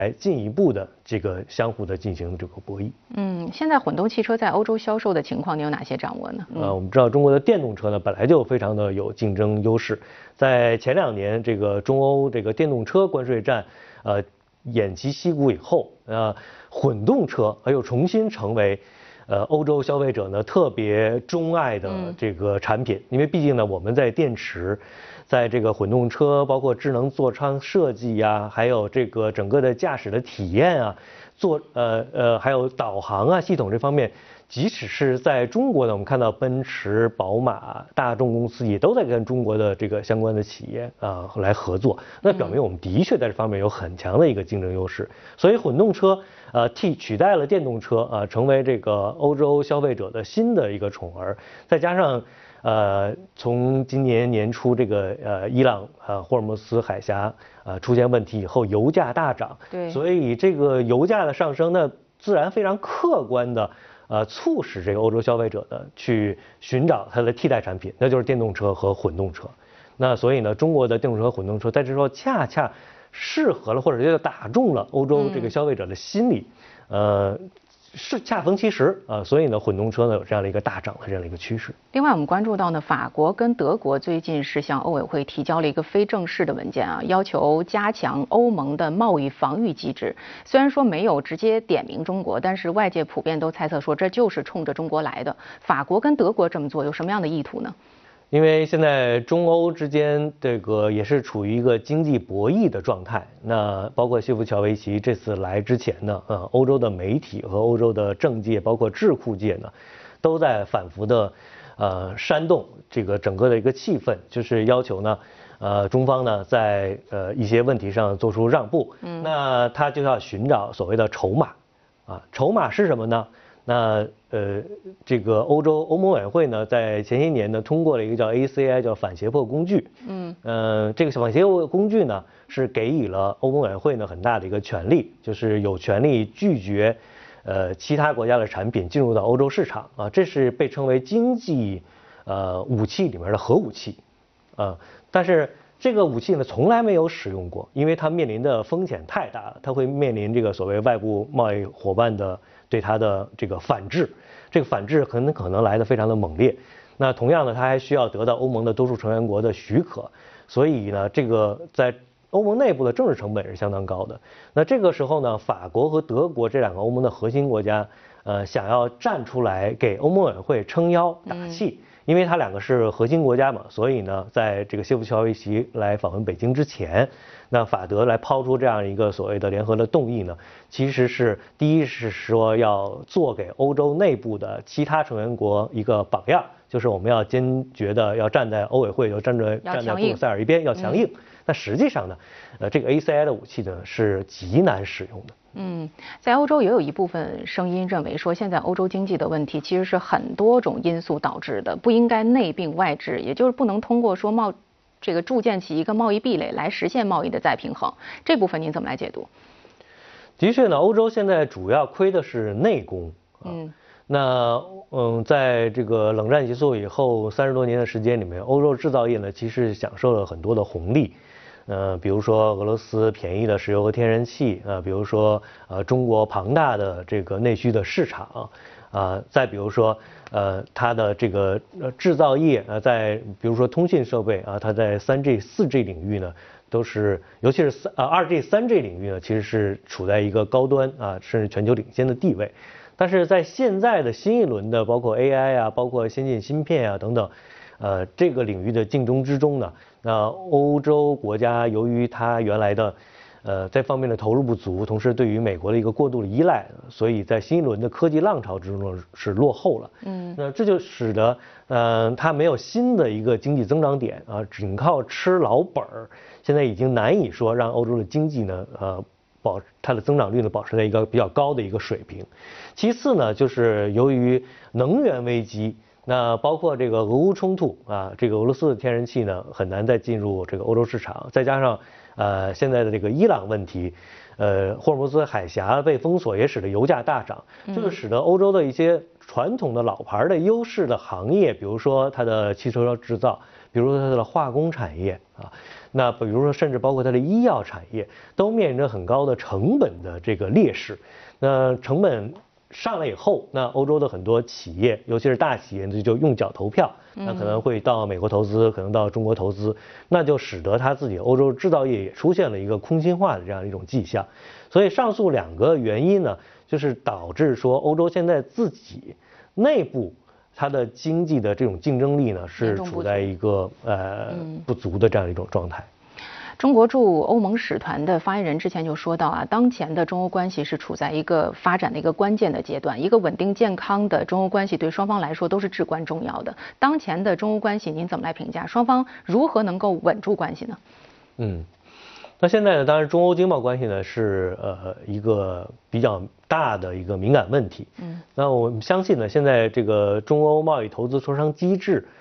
来进一步的这个相互的进行这个博弈。 现在混动汽车在欧洲销售的情况，你有哪些掌握呢？ 我们知道中国的电动车呢本来就非常的有竞争优势，在前2年这个中欧这个电动车关税战偃旗息鼓以后，混动车又重新成为欧洲消费者呢特别钟爱的这个产品，因为毕竟呢我们在电池，在这个混动车包括智能座舱设计呀，还有这个整个的驾驶的体验啊，还有导航啊系统这方面，即使是在中国呢，我们看到奔驰、宝马、大众公司也都在跟中国的这个相关的企业来合作，那表明我们的确在这方面有很强的一个竞争优势。所以混动车取代了电动车成为这个欧洲消费者的新的一个宠儿，再加上从今年年初这个伊朗霍尔木兹海峡出现问题以后，油价大涨， 对， 所以这个油价的上升呢，自然非常客观的促使这个欧洲消费者呢去寻找它的替代产品，那就是电动车和混动车。那所以呢，中国的电动车和混动车在这时候恰恰适合了，或者就打中了欧洲这个消费者的心理，是恰逢其时所以呢，混动车呢有这样的一个大涨的这样的一个趋势。 另外，我们关注到呢，法国跟德国最近是向欧委会提交了一个非正式的文件要求加强欧盟的贸易防御机制。虽然说没有直接点名中国，但是外界普遍都猜测说这就是冲着中国来的。法国跟德国这么做有什么样的意图呢？ 因为现在中欧之间这个也是处于一个经济博弈的状态，那包括谢夫乔维奇这次来之前呢，欧洲的媒体和欧洲的政界，包括智库界呢，都在反复的煽动这个整个的一个气氛，就是要求呢，中方呢在一些问题上做出让步，那他就要寻找所谓的筹码，筹码是什么呢？那这个欧盟委员会呢，在前些年呢通过了一个叫 ACI 叫反胁迫工具，这个反胁迫工具呢是给予了欧盟委员会呢很大的一个权利，就是有权利拒绝其他国家的产品进入到欧洲市场这是被称为经济武器里面的核武器但是这个武器呢从来没有使用过，因为它面临的风险太大了，它会面临这个所谓外部贸易伙伴的对它的这个反制，这个反制可能来得非常的猛烈。那同样呢，它还需要得到欧盟的多数成员国的许可，所以呢，这个在欧盟内部的政治成本是相当高的。那这个时候呢，法国和德国这2个欧盟的核心国家，想要站出来给欧盟委员会撑腰打气。因为它2个是核心国家嘛，所以呢，在这个谢夫乔维奇来访问北京之前，那法德来抛出这样一个所谓的联合的动议呢，其实是第一是说要做给欧洲内部的其他成员国一个榜样，就是我们要坚决的要站在欧委会，要站在布鲁塞尔一边，要强硬。那实际上呢，这个 ACI 的武器呢是极难使用的。 在欧洲也有一部分声音认为说，现在欧洲经济的问题其实是很多种因素导致的，不应该内并外治，也就是不能通过说这个铸建起一个贸易壁垒来实现贸易的再平衡。这部分您怎么来解读？ 的确呢，欧洲现在主要亏的是内功在这个冷战结束以后30多年的时间里面，欧洲制造业呢其实享受了很多的红利。比如说俄罗斯便宜的石油和天然气比如说中国庞大的这个内需的市场再比如说它的这个制造业在比如说通信设备它在3G、4G 领域呢都是，尤其是2G、3G 领域呢，其实是处在一个高端甚至全球领先的地位。但是在现在的新一轮的包括 AI 包括先进芯片等等。这个领域的竞争之中呢，那欧洲国家由于它原来的这方面的投入不足，同时对于美国的一个过度的依赖，所以在新一轮的科技浪潮之中是落后了。那这就使得它没有新的一个经济增长点仅靠吃老本儿，现在已经难以说让欧洲的经济呢它的增长率呢保持在一个比较高的一个水平。其次呢，就是由于能源危机。那包括这个俄乌冲突这个俄罗斯的天然气呢很难再进入这个欧洲市场，再加上现在的这个伊朗问题，霍尔木兹海峡被封锁也使得油价大涨，这就使得欧洲的一些传统的老牌的优势的行业，比如说它的汽车制造，比如说它的化工产业那比如说甚至包括它的医药产业，都面临着很高的成本的这个劣势。那成本上来以后，那欧洲的很多企业，尤其是大企业，就用脚投票，那可能会到美国投资，可能到中国投资，那就使得它自己欧洲制造业也出现了一个空心化的这样一种迹象。所以上述2个原因呢，就是导致说欧洲现在自己内部它的经济的这种竞争力呢是处在一个不足的这样一种状态。 中国驻欧盟使团的发言人之前就说到啊，当前的中欧关系是处在一个发展的一个关键的阶段，一个稳定健康的中欧关系对双方来说都是至关重要的。当前的中欧关系您怎么来评价？双方如何能够稳住关系呢？ 那现在呢，当然中欧经贸关系呢是一个比较大的一个敏感问题。那我们相信呢，现在这个中欧贸易投资磋商机制